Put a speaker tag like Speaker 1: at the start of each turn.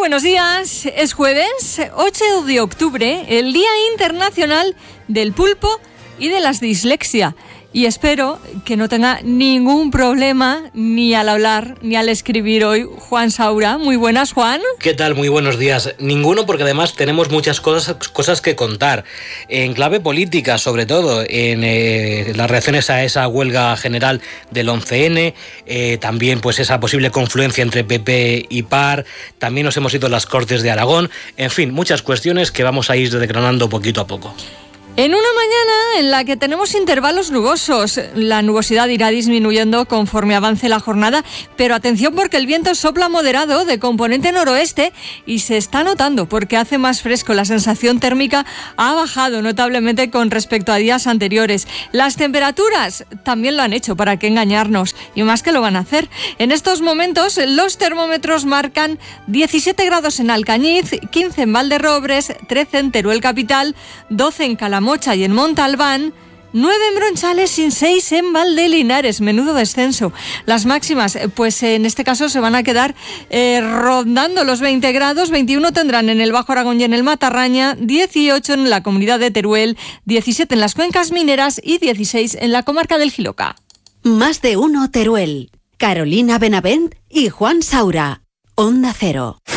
Speaker 1: buenos días. Es jueves 8 de octubre, el Día Internacional del Pulpo y de la Dislexia. Y espero que no tenga ningún problema ni al hablar ni al escribir hoy Juan Saura. Muy buenas, Juan.
Speaker 2: ¿Qué tal? Muy buenos días. Ninguno, porque además tenemos muchas cosas que contar. En clave política, sobre todo, en las reacciones a esa huelga general del 11N, también pues esa posible confluencia entre PP y PAR, también nos hemos ido a las Cortes de Aragón, en fin, muchas cuestiones que vamos a ir desgranando poquito a poco.
Speaker 1: En una mañana en la que tenemos intervalos nubosos, la nubosidad irá disminuyendo conforme avance la jornada, pero atención porque el viento sopla moderado de componente noroeste y se está notando porque hace más fresco. La sensación térmica ha bajado notablemente con respecto a días anteriores. Las temperaturas también lo han hecho, para qué engañarnos, y más que lo van a hacer. En estos momentos los termómetros marcan 17 grados en Alcañiz, 15 en Valderrobres, 13 en Teruel capital, 12 en Calamocha y en Montalbán, 9 en Bronchales y 6 en Valdelinares. Menudo descenso. Las máximas, pues en este caso se van a quedar rondando los 20 grados. 21 tendrán en el Bajo Aragón y en el Matarraña, 18 en la comunidad de Teruel, 17 en las cuencas mineras y 16 en la comarca del Jiloca.
Speaker 3: Más de uno Teruel. Carolina Benavent y Juan Saura. Onda Cero.